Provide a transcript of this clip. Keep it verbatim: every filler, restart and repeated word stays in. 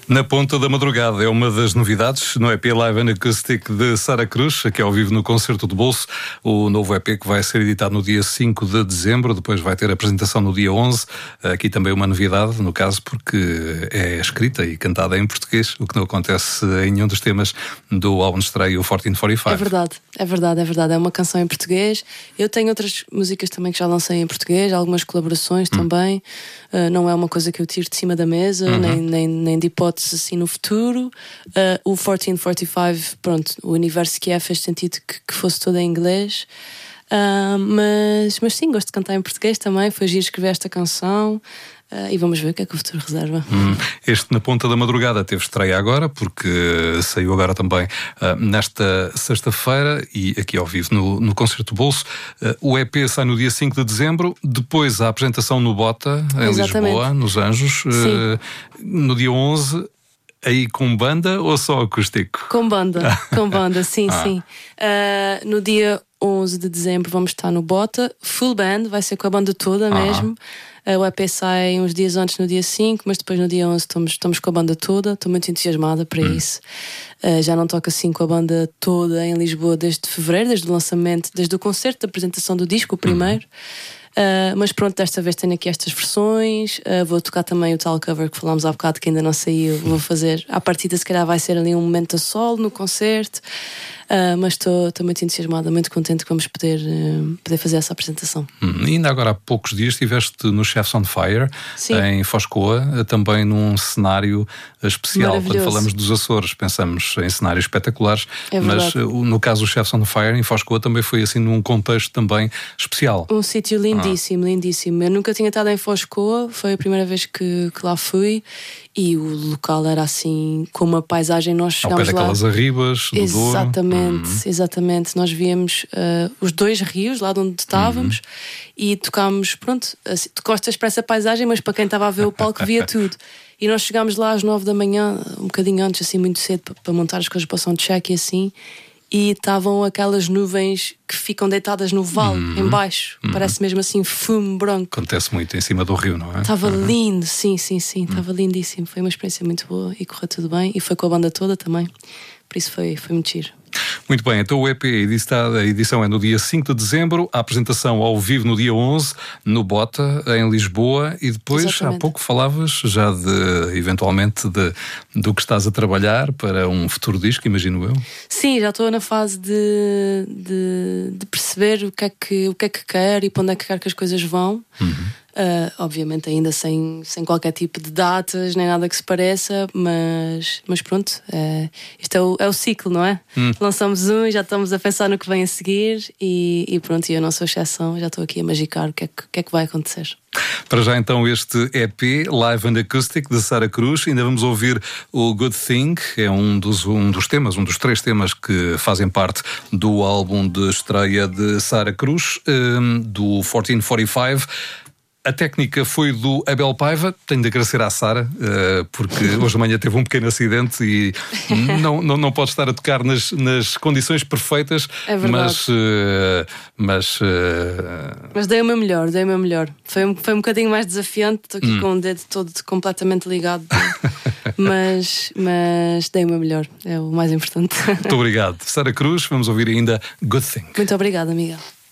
Na Ponta da Madrugada é uma das novidades no E P Live and Acoustic de Sara Cruz, aqui ao vivo no Concerto de Bolso, o novo E P que vai ser editado no dia cinco de dezembro, depois vai ter apresentação no dia onze. Aqui também uma novidade, no caso, porque é escrita e cantada em português, o que não acontece em nenhum dos temas do álbum de estreia, o quatorze quarenta e cinco. É verdade, é verdade, é verdade. É uma canção em português. Eu tenho outras músicas também que já lancei em português, algumas colaborações hum. também. Uh, não é uma coisa que eu tiro de cima da mesa, uhum. nem, nem, nem de hipótese assim no futuro. Uh, o quatorze quarenta e cinco, pronto, o universo que é, fez sentido que, que fosse todo em inglês. Uh, mas, mas sim, gosto de cantar em português também. Foi giro escrever esta canção. Uh, e vamos ver o que é que o futuro reserva. Hum, este Na Ponta da Madrugada teve estreia agora, porque saiu agora também uh, nesta sexta-feira e aqui ao vivo no, no Concerto Bolso. Uh, o E P sai no dia cinco de dezembro, depois a apresentação no Bota, em Exatamente. Lisboa, nos Anjos, uh, no dia onze. Aí com banda ou só acústico? Com banda, com banda, sim, ah. sim. Uh, no dia onze de dezembro vamos estar no Bota, full band, vai ser com a banda toda ah. mesmo. Uh, o E P sai uns dias antes, no dia cinco, mas depois no dia onze estamos, estamos com a banda toda. Estou muito entusiasmada para hum. isso. Uh, já não toco assim com a banda toda em Lisboa desde fevereiro, desde o lançamento, desde o concerto da apresentação do disco, o primeiro. Hum. Uh, mas pronto, desta vez tenho aqui estas versões. uh, Vou tocar também o tal cover que falámos há bocado, que ainda não saiu. Vou fazer, à partida se calhar vai ser ali um momento a solo no concerto. Uh, mas estou muito entusiasmada, muito contente que vamos poder, uh, poder fazer essa apresentação. Hum, ainda agora há poucos dias estiveste no Chefs on Fire, Sim. em Foscoa, também num cenário especial. Quando falamos dos Açores, pensamos em cenários espetaculares, é mas uh, no caso do Chefs on Fire, em Foscoa, também foi assim num contexto também especial. Um sítio lindíssimo, ah. lindíssimo. Eu nunca tinha estado em Foscoa, foi a primeira vez que, que lá fui. E o local era assim, com uma paisagem, nós chegámos ao pé daquelas lá... arribas do Douro. Exatamente, uhum. exatamente. Nós víamos uh, os dois rios lá de onde estávamos, uhum. e tocámos, pronto, assim, tu costas para essa paisagem, mas para quem estava a ver o palco via tudo. E nós chegámos lá às nove da manhã, um bocadinho antes, assim, muito cedo, para, para montar as coisas para o soundcheck e assim. E estavam aquelas nuvens que ficam deitadas no vale, uhum. em baixo. Uhum. Parece mesmo assim fumo branco. Acontece muito em cima do rio, não é? Estava uhum. lindo, sim, sim, sim. Estava uhum. lindíssimo. Foi uma experiência muito boa e correu tudo bem. E foi com a banda toda também. Por isso foi, foi muito giro. Muito bem, então o E P, a edição é no dia cinco de dezembro, a apresentação ao vivo no dia onze, no Bota, em Lisboa, e depois, Exatamente. Há pouco falavas já de, eventualmente, de, do que estás a trabalhar para um futuro disco, imagino eu. Sim, já estou na fase de, de, de perceber o que, é que, o que é que quero e para onde é que quero que as coisas vão. Uhum. Uh, obviamente ainda sem, sem qualquer tipo de datas nem nada que se pareça, mas, mas pronto, uh, isto é o, é o ciclo, não é? Hum. Lançamos um e já estamos a pensar no que vem a seguir e, e pronto, e eu não sou exceção, já estou aqui a magicar o que é que, que, é que vai acontecer. Para já então este E P Live and Acoustic de Sara Cruz. Ainda vamos ouvir o Good Thing, é um dos, um dos temas, um dos três temas que fazem parte do álbum de estreia de Sara Cruz, um, do quatorze quarenta e cinco. A técnica foi do Abel Paiva. Tenho de agradecer à Sara, uh, porque hoje de manhã teve um pequeno acidente e não, não, não pode estar a tocar nas, nas condições perfeitas. É verdade. Mas, uh, mas, uh... mas dei o meu melhor, dei o meu melhor. Foi um, foi um bocadinho mais desafiante. Estou aqui hum. com o dedo todo completamente ligado. mas, mas dei o meu melhor, é o mais importante. Muito obrigado. Sara Cruz, vamos ouvir ainda Good Thing. Muito obrigada, Miguel.